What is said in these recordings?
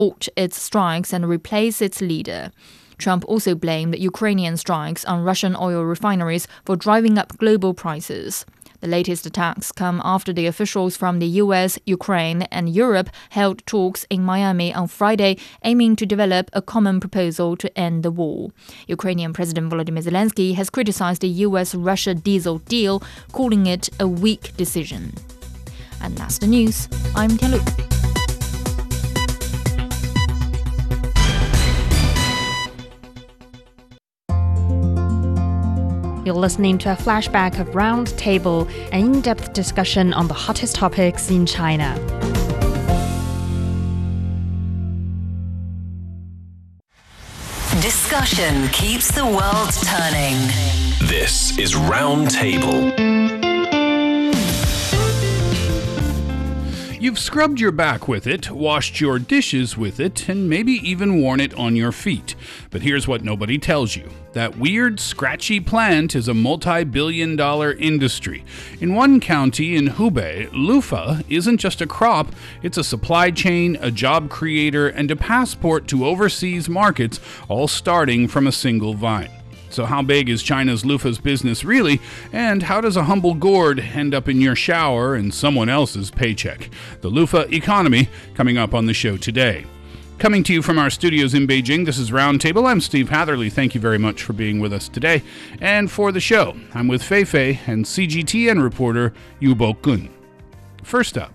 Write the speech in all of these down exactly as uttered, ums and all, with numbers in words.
halt its strikes and replace its leader. Trump also blamed Ukrainian strikes on Russian oil refineries for driving up global prices. The latest attacks come after the officials from the U S, Ukraine, and Europe held talks in Miami on Friday, aiming to develop a common proposal to end the war. Ukrainian President Volodymyr Zelensky has criticized the U S-Russia diesel deal, calling it a weak decision. And that's the news. I'm Tianlu. You're listening to a flashback of Roundtable, an in-depth discussion on the hottest topics in China. Discussion keeps the world turning. This is Roundtable. You've scrubbed your back with it, washed your dishes with it, and maybe even worn it on your feet. But here's what nobody tells you. That weird, scratchy plant is a multi-billion dollar industry. In one county in Hubei, loofah isn't just a crop, it's a supply chain, a job creator, and a passport to overseas markets, all starting from a single vine. So how big is China's loofah's business really, and how does a humble gourd end up in your shower and someone else's paycheck? The loofah economy, coming up on the show today. Coming to you from our studios in Beijing, this is Roundtable. I'm Steve Hatherley. Thank you very much for being with us today. And for the show, I'm with Fei Fei and C G T N reporter Yu Bo-kun. First up.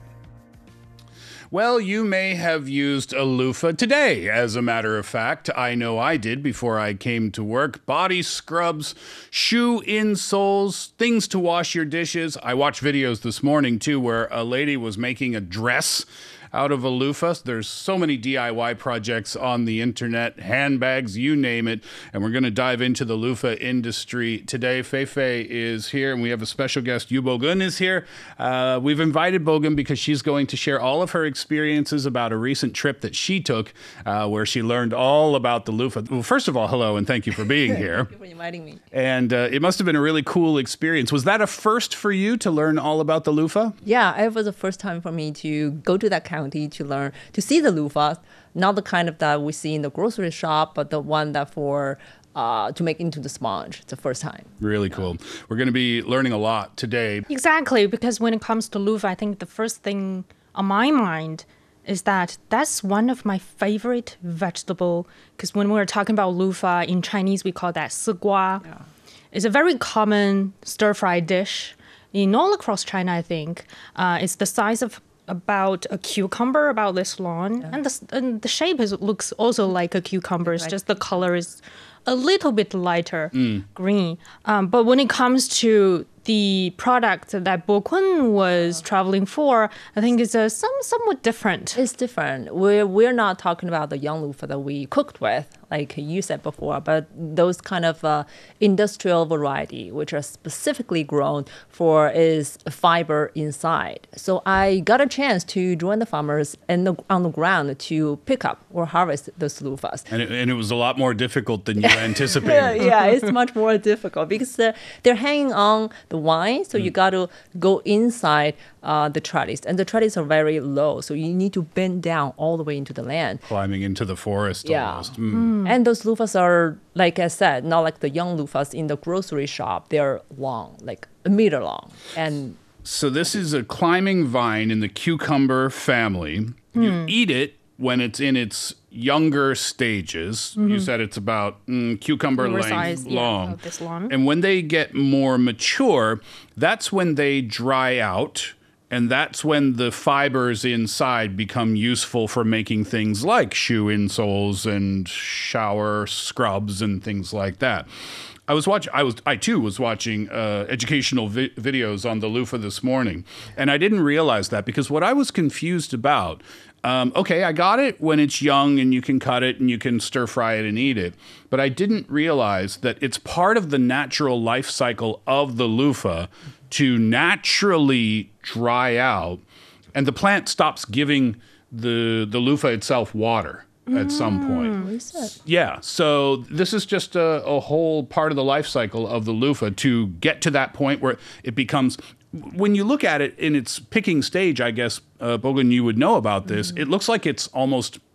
Well, you may have used a loofah today, as a matter of fact. I know I did before I came to work. Body scrubs, shoe insoles, things to wash your dishes. I watched videos this morning, too, where a lady was making a dress out of a loofah. There's so many D I Y projects on the internet, handbags, you name it. And we're going to dive into the loofah industry today. Fei Fei is here, and we have a special guest. Yu Bo-kun is here. Uh, we've invited Bo-kun because she's going to share all of her experiences about a recent trip that she took uh, where she learned all about the loofah. Well, first of all, hello, and thank you for being here. Thank you for inviting me. And uh, it must have been a really cool experience. Was that a first for you to learn all about the loofah? Yeah, it was the first time for me to go to that county to learn, to see the loofahs, not the kind of that we see in the grocery shop, but the one that for uh, to make into the sponge. It's the first time. Really cool. We're going to be learning a lot today. Exactly, because when it comes to loofah, I think the first thing on my mind is that that's one of my favorite vegetable, because when we're talking about loofah, in Chinese we call that sigua. Yeah. It's a very common stir-fry dish in all across China, I think. Uh, it's the size of about a cucumber, about this long. Yeah. And, the, and the shape is, looks also like a cucumber. It's right. Just the color is a little bit lighter mm. green. Um, but when it comes to the product that Bo-kun was traveling for, I think it's uh, some somewhat different. It's different. We're, we're not talking about the young loofah that we cooked with, like you said before, but those kind of uh, industrial variety, which are specifically grown for is fiber inside. So I got a chance to join the farmers in the, on the ground to pick up or harvest those loofahs. And it, and it was a lot more difficult than you anticipated. Yeah, it's much more difficult because uh, they're hanging on the vine, so mm. you got to go inside uh, the trellis, and the trellis are very low, so you need to bend down all the way into the land. Climbing into the forest yeah. almost. Mm. Mm. And those loofahs are, like I said, not like the young loofahs in the grocery shop. They're long, like a meter long. And so this is a climbing vine in the cucumber family. Mm. You eat it when it's in its younger stages. Mm-hmm. You said it's about mm, cucumber length size, long. Yeah, about this long. And when they get more mature, that's when they dry out. And that's when the fibers inside become useful for making things like shoe insoles and shower scrubs and things like that. I was watching. I was. I too was watching uh, educational vi- videos on the loofah this morning, and I didn't realize that because what I was confused about. Um, okay, I got it when it's young and you can cut it and you can stir fry it and eat it, but I didn't realize that it's part of the natural life cycle of the loofah to naturally dry out, and the plant stops giving the the loofah itself water at some point. Yeah, so this is just a, a whole part of the life cycle of the loofah to get to that point where it becomes, when you look at it in its picking stage, I guess, uh, Bo-kun, you would know about this, mm-hmm. It looks like it's almost